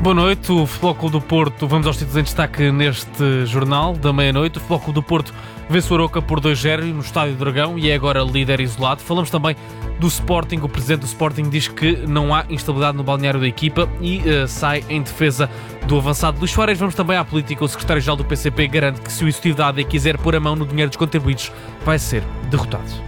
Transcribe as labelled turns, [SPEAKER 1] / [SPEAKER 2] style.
[SPEAKER 1] Boa noite, o Futebol Clube do Porto, vamos aos títulos em destaque neste jornal da meia-noite. O Futebol Clube do Porto vence o Arouca por 2-0 no Estádio do Dragão e é agora líder isolado. Falamos também do Sporting. O presidente do Sporting diz que não há instabilidade no balneário da equipa e sai em defesa do avançado Luís Soares. Vamos também à política. O secretário-geral do PCP garante que se o executivo da AD quiser pôr a mão no dinheiro dos contribuintes, vai ser derrotado.